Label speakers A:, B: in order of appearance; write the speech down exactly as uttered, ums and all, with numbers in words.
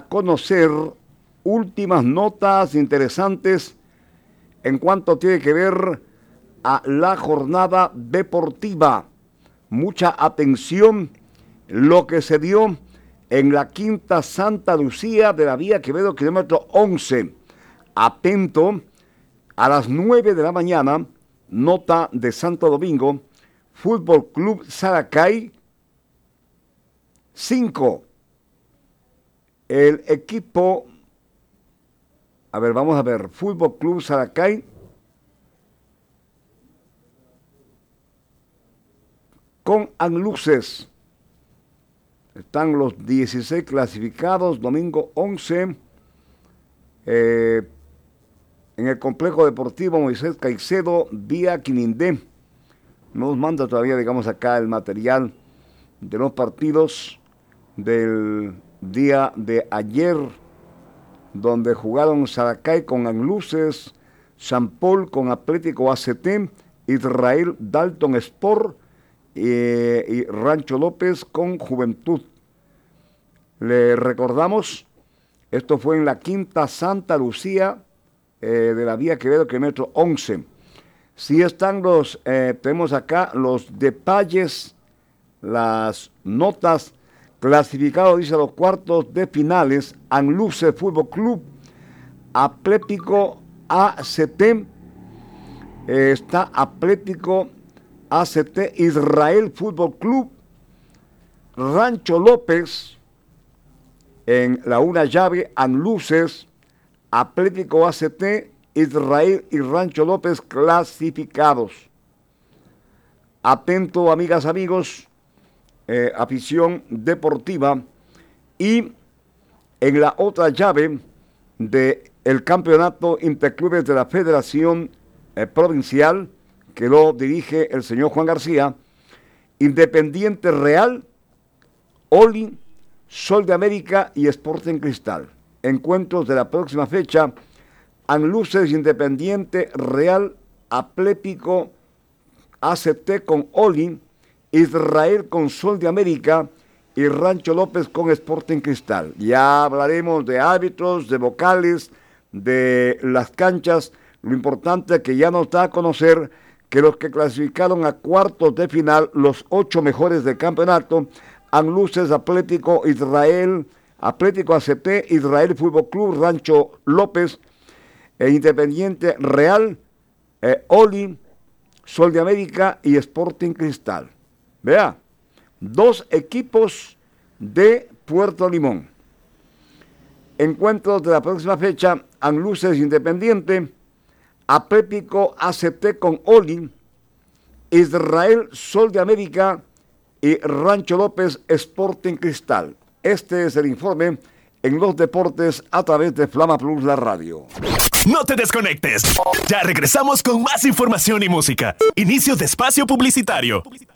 A: conocer últimas notas interesantes en cuanto tiene que ver a la jornada deportiva. Mucha atención lo que se dio en la Quinta Santa Lucía de la vía Quevedo, kilómetro once. Atento, a las nueve de la mañana, nota de Santo Domingo, Fútbol Club Saracay, cinco. El equipo, a ver, vamos a ver, Fútbol Club Saracay, con Anluces. Están los dieciséis clasificados, domingo once, eh, en el complejo deportivo Moisés Caicedo, vía Quinindé. Nos manda todavía, digamos, acá el material de los partidos del día de ayer, donde jugaron Saracay con Anluces, San Paul con Atlético A C T, Israel Dalton Sport eh, y Rancho López con Juventud. Le recordamos, esto fue en la Quinta Santa Lucía eh, de la vía Quevedo, kilómetro once. Sí están los, eh, tenemos acá los detalles, las notas. Clasificado, dice, a los cuartos de finales: Anluces Fútbol Club, Atlético A C T, eh, está Atlético A C T, Israel Fútbol Club, Rancho López, en la una llave, Anluces, Atlético A C T, Israel y Rancho López clasificados. Atento, amigas, amigos. Eh, afición deportiva. Y en la otra llave del campeonato interclubes de la Federación eh, Provincial, que lo dirige el señor Juan García, Independiente Real, Oli, Sol de América y Sporting Cristal. Encuentros de la próxima fecha: Anluces, Independiente Real, Atlético A C T con Oli, Israel con Sol de América y Rancho López con Sporting Cristal. Ya hablaremos de árbitros, de vocales, de las canchas. Lo importante es que ya nos da a conocer que los que clasificaron a cuartos de final, los ocho mejores del campeonato: Anluces, Atlético, Israel, Atlético A C T, Israel Fútbol Club, Rancho López, e Independiente Real, eh, Oli, Sol de América y Sporting Cristal. Vea, dos equipos de Puerto Limón. Encuentros de la próxima fecha: Anluces Independiente, Atlético A C T con Oli, Israel Sol de América y Rancho López Sporting Cristal. Este es el informe en los deportes a través de Flama Plus, la radio.
B: No te desconectes. Ya regresamos con más información y música. Inicio de espacio publicitario.